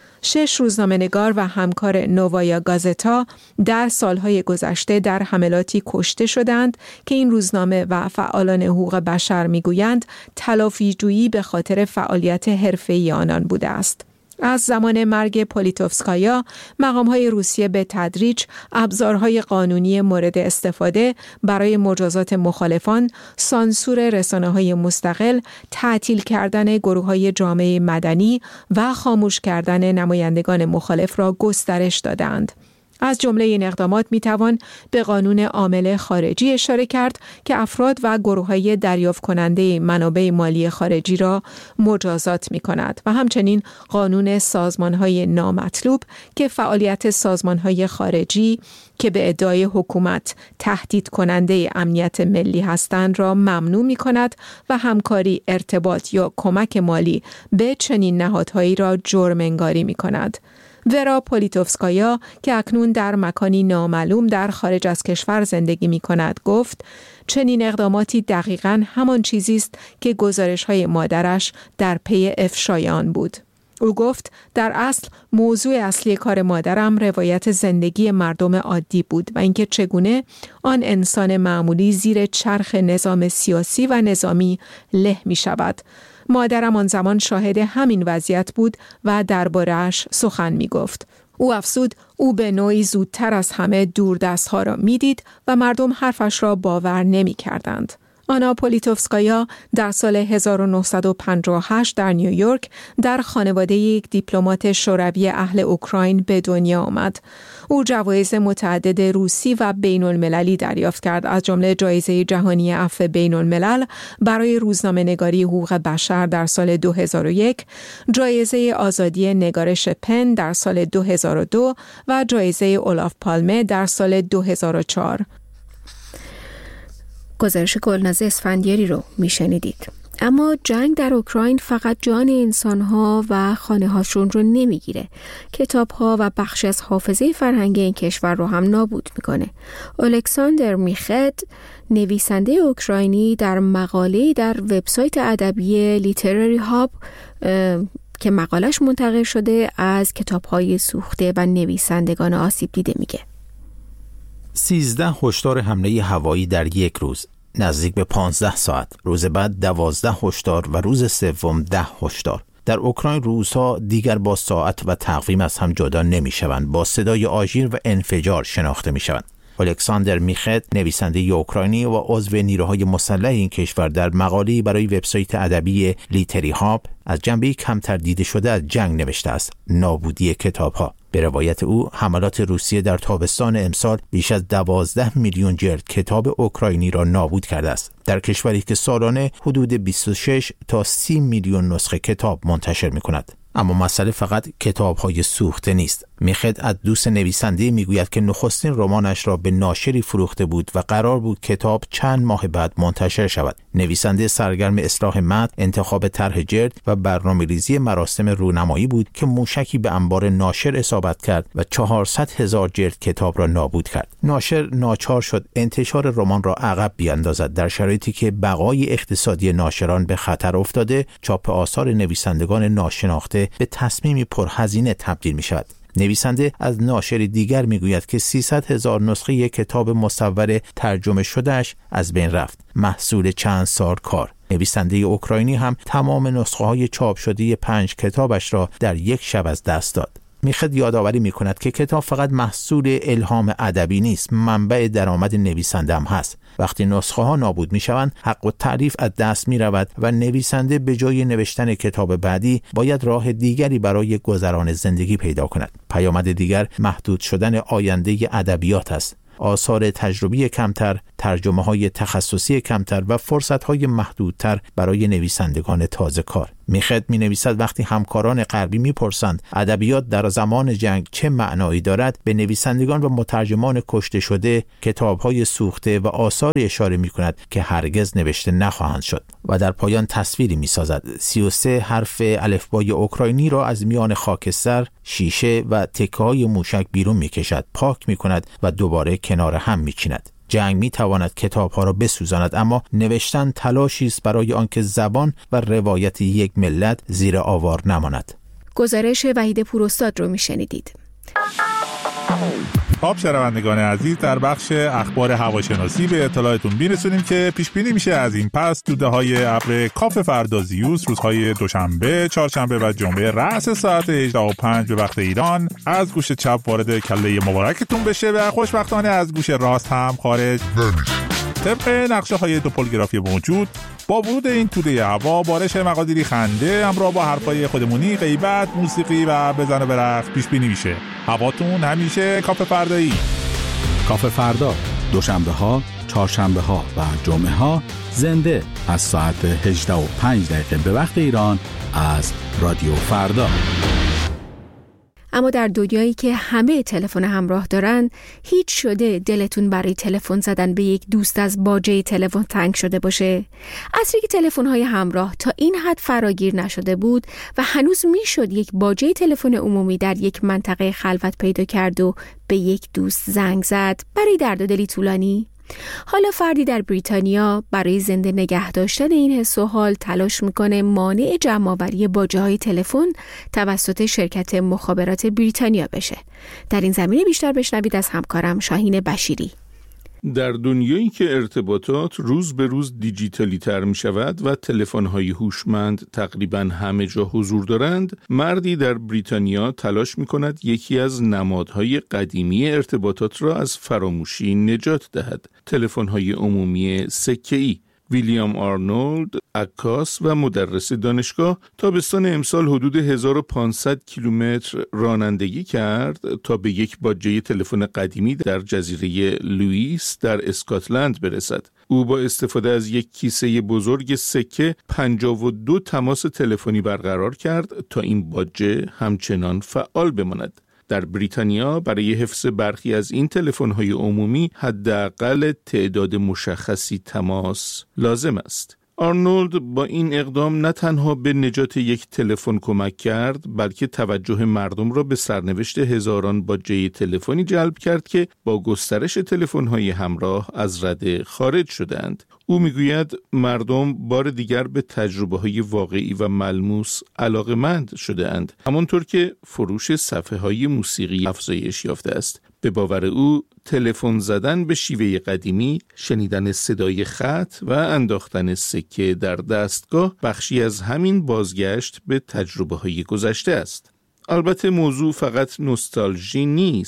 6 روزنامه‌نگار و همکار نووایا گازتا در سالهای گذشته در حملاتی کشته شدند که این روزنامه و فعالان حقوق بشر میگویند تلافی‌جویی به خاطر فعالیت حرفه‌ای آنان بوده است. از زمان مرگ پولیتوفسکایا، مقام‌های روسیه به تدریج ابزارهای قانونی مورد استفاده برای مجازات مخالفان، سانسور رسانه‌های مستقل، تعطیل کردن گروه‌های جامعه مدنی و خاموش کردن نمایندگان مخالف را گسترش دادند. از جمله این اقدامات میتوان به قانون عامل خارجی اشاره کرد که افراد و گروه‌های دریافت کننده منابع مالی خارجی را مجازات می‌کند و همچنین قانون سازمان‌های نامطلوب که فعالیت سازمان‌های خارجی که به ادعای حکومت تهدید کننده امنیت ملی هستند را ممنوع می‌کند و همکاری، ارتباط یا کمک مالی به چنین نهادهایی را جرم انگاری می‌کند. ورا پولیتوفسکایا که اکنون در مکانی نامعلوم در خارج از کشور زندگی می کند گفت چنین اقداماتی دقیقاً همان چیزی است که گزارش‌های مادرش در پی افشای آن بود. او گفت در اصل موضوع اصلی کار مادرم روایت زندگی مردم عادی بود و اینکه چگونه آن انسان معمولی زیر چرخ نظام سیاسی و نظامی له می شود. مادرم آن زمان شاهد همین وضعیت بود و درباره‌اش سخن می گفت. او افزود او به نوعی زودتر از همه دوردست‌ها را می دید و مردم حرفش را باور نمی کردند. آنا پولیتوفسکایا در سال 1958 در نیویورک در خانواده یک دیپلمات شوروی اهل اوکراین به دنیا آمد. او جوایز متعدد روسی و بین المللی دریافت کرد، از جمله جایزه جهانی عفو بین الملل برای روزنامه‌نگاری حقوق بشر در سال 2001، جایزه آزادی نگارش پن در سال 2002 و جایزه اولاف پالمه در سال 2004. گزارش گلناز اسفندیاری رو میشنیدید. اما جنگ در اوکراین فقط جان انسانها و خانه‌هاشون رو نمیگیره. کتاب‌ها و بخش از حافظه فرهنگی این کشور رو هم نابود میکنه. الکساندر میخد، نویسنده اوکراینی، در مقاله‌ای در وبسایت ادبی لیترری هاب که مقالش منتشر شده از کتاب‌های سوخته و نویسندگان آسیب دیده میگه 13 هشدار حمله هوایی در یک روز، نزدیک به 15 ساعت. روز بعد 12 هشدار و روز سوم 10 هشدار. در اوکراین روزها دیگر با ساعت و تقویم از هم جدا نمی‌شوند، با صدای آژیر و انفجار شناخته می‌شوند. الکساندر میخد، نویسنده اوکراینی و عضو نیروهای مسلح این کشور، در مقاله‌ای برای وبسایت ادبی لیتری هاب از جنبه کمتر دیده شده از جنگ نوشته است: نابودی کتاب‌ها. به روایت او، حملات روسیه در تابستان امسال بیش از 12 میلیون جلد کتاب اوکراینی را نابود کرده است، در کشوری که سالانه حدود 26 تا 30 میلیون نسخه کتاب منتشر می‌کند. اما مسئله فقط کتاب‌های سوخته نیست. میخد از دوست نویسنده میگوید که نخستین رمانش را به ناشری فروخته بود و قرار بود کتاب چند ماه بعد منتشر شود. نویسنده سرگرم اصلاح متن، انتخاب طرح جلد و برنامه‌ریزی مراسم رونمایی بود که موشکی به انبار ناشر اصابت کرد و 400,000 جلد کتاب را نابود کرد. ناشر ناچار شد انتشار رمان را عقب بیاندازد در شرایطی که بقای اقتصادی ناشران به خطر افتاده. چاپ آثار نویسندگان ناشناخته به تصمیمی پرهزینه تبدیل می شود. نویسنده از ناشری دیگر میگوید که 300,000 نسخه یک کتاب مصور ترجمه شدهش از بین رفت، محصول چند سال کار. نویسنده اوکراینی هم تمام نسخه های چاپ شده 5 کتابش را در یک شب از دست داد. میخد یادآوری میکند که کتاب فقط محصول الهام ادبی نیست، منبع درآمد نویسنده هم هست. وقتی نسخه ها نابود میشوند، حق التعریف از دست میرود و نویسنده به جای نوشتن کتاب بعدی باید راه دیگری برای گذران زندگی پیدا کند. پیامد دیگر محدود شدن آینده ادبیات است. آثار تجربی کمتر، ترجمه‌های تخصصی کمتر و فرصت‌های محدودتر برای نویسندگان تازه کار. میخد می‌نویسد وقتی همکاران غربی می‌پرسند ادبیات در زمان جنگ چه معنایی دارد، به نویسندگان و مترجمان کشته شده، کتاب‌های سوخته و آثاری اشاره می‌کند که هرگز نوشته نخواهند شد و در پایان تصویری می‌سازد. 33 حرف الفبای اوکراینی را از میان خاکستر، شیشه و تکه‌های موشک بیرون می‌کشد، پاک می‌کند و دوباره کنار هم می‌چیند. جنگ می‌تواند کتاب‌ها را بسوزاند، اما نوشتن تلاشی است برای آنکه زبان و روایت یک ملت زیر آوار نماند. گزارش وحید پوراستاد رو میشنیدید. خب شنوندگان عزیز، در بخش اخبار هواشناسی به اطلاعتون میرسونیم که پیش بینی میشه از این پس دوده‌های ابر کاف فردازیوس روزهای دوشنبه، چهارشنبه و جمعه رأس ساعت 18:05 به وقت ایران از گوش چپ وارد کله مبارکتون بشه و خوشبختانه از گوش راست هم خارج نمیشه. طبق نقشه‌های توپولگرافی موجود، با ورود این توده هوا بارش مقادیری خنده همراه با حرفای خودمونی، غیبت، موسیقی و بزن و برقص پیش بینی میشه. هواتون همیشه کاف فردایی. کاف فردا دوشنبه ها، چهارشنبه ها و جمعه ها زنده از ساعت 18:05 به وقت ایران از رادیو فردا. اما در دنیایی که همه تلفن همراه دارن، هیچ شده دلتون برای تلفن زدن به یک دوست از باجه تلفن تنگ شده باشه؟ عصری که تلفن‌های همراه تا این حد فراگیر نشده بود و هنوز میشد یک باجه تلفن عمومی در یک منطقه خلوت پیدا کرد و به یک دوست زنگ زد برای درد و دلی طولانی؟ حالا فردی در بریتانیا برای زنده نگه داشتن این حس و حال تلاش میکنه مانع جمع‌آوری باجه‌های تلفن توسط شرکت مخابرات بریتانیا بشه. در این زمینه بیشتر بشنوید از همکارم شاهین بشیری. در دنیایی که ارتباطات روز به روز دیجیتالی تر می شود و تلفن‌های هوشمند تقریباً همه جا حضور دارند، مردی در بریتانیا تلاش می کند یکی از نمادهای قدیمی ارتباطات را از فراموشی نجات دهد: تلفن‌های عمومی سکه‌ای. ویلیام آرنولد، عکاس و مدرس دانشگاه، تابستان امسال حدود 1500 کیلومتر رانندگی کرد تا به یک باجه تلفن قدیمی در جزیره لوئیس در اسکاتلند برسد. او با استفاده از یک کیسه بزرگ سکه 52 تماس تلفنی برقرار کرد تا این باجه همچنان فعال بماند. در بریتانیا برای حفظ برخی از این تلفن‌های عمومی حداقل تعداد مشخصی تماس لازم است. آرنولد با این اقدام نه تنها به نجات یک تلفن کمک کرد، بلکه توجه مردم را به سرنوشت هزاران باجه تلفنی جلب کرد که با گسترش تلفن‌های همراه از رده خارج شدند. او میگوید مردم بار دیگر به تجربه‌های واقعی و ملموس علاقه‌مند شده‌اند، همانطور که فروش صفحه‌های موسیقی افزایش یافته است. به باور او تلفن زدن به شیوه قدیمی، شنیدن صدای خط و انداختن سکه در دستگاه بخشی از همین بازگشت به تجربه‌های گذشته است. البته موضوع فقط نوستالژی نیست.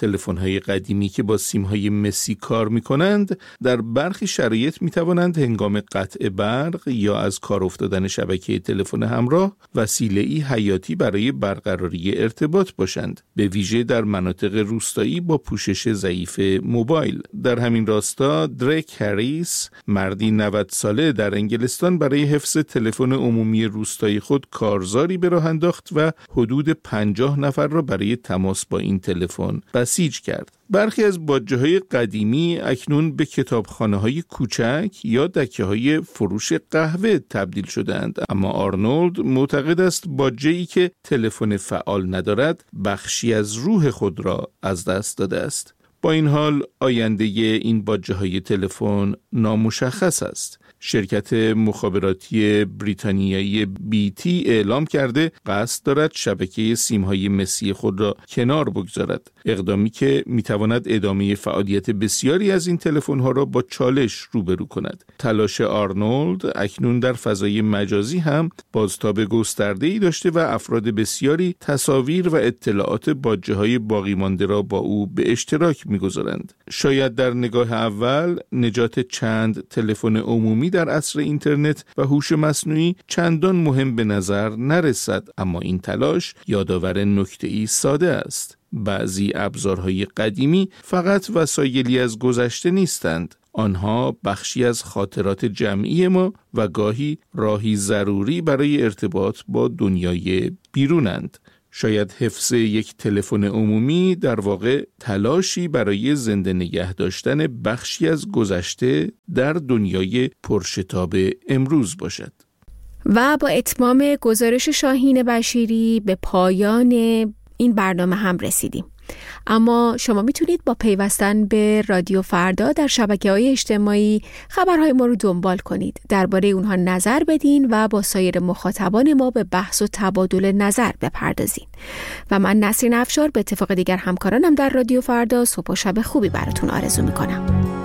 تلفن‌های قدیمی که با سیم‌های مسی کار می‌کنند در برخی شرایط می‌توانند هنگام قطع برق یا از کار افتادن شبکه تلفن همراه وسیله‌ای حیاتی برای برقراری ارتباط باشند، به ویژه در مناطق روستایی با پوشش ضعیف موبایل. در همین راستا دریک هریس، مردی 90 ساله در انگلستان، برای حفظ تلفن عمومی روستایی خود کارزاری به راه انداخت و حدود 50 نفر را برای تماس با این تلفن بسیج کرد. برخی از باجه‌های قدیمی اکنون به کتابخانه‌های کوچک یا دکه‌های فروش قهوه تبدیل شده‌اند، اما آرنولد معتقد است باجه‌ای که تلفن فعال ندارد بخشی از روح خود را از دست داده است. با این حال آینده این باجه‌های تلفن نامشخص است. شرکت مخابراتی بریتانیایی BT اعلام کرده قصد دارد شبکه سیم‌های مسی خود را کنار بگذارد، اقدامی که می‌تواند ادامه فعالیت بسیاری از این تلفن‌ها را با چالش روبرو کند. تلاش آرنولد اکنون در فضای مجازی هم بازتاب گسترده‌ای داشته و افراد بسیاری تصاویر و اطلاعات باجه‌های باقی مانده را با او به اشتراک می‌گذارند. شاید در نگاه اول نجات چند تلفن عمومی در عصر اینترنت و هوش مصنوعی چندان مهم به نظر نرسد، اما این تلاش یادآور نکته‌ای ساده است. بعضی ابزارهای قدیمی فقط وسایلی از گذشته نیستند. آنها بخشی از خاطرات جمعی ما و گاهی راهی ضروری برای ارتباط با دنیای بیرونند. شاید حفظ یک تلفن عمومی در واقع تلاشی برای زنده نگه داشتن بخشی از گذشته در دنیای پرشتاب امروز باشد. و با اتمام گزارش شاهین بشیری به پایان این برنامه هم رسیدیم. اما شما میتونید با پیوستن به رادیو فردا در شبکه‌های اجتماعی خبرهای ما رو دنبال کنید، درباره اونها نظر بدین و با سایر مخاطبان ما به بحث و تبادل نظر بپردازین. و من نسرین افشار به اتفاق دیگر همکارانم در رادیو فردا صبح و شب خوبی براتون آرزو میکنم.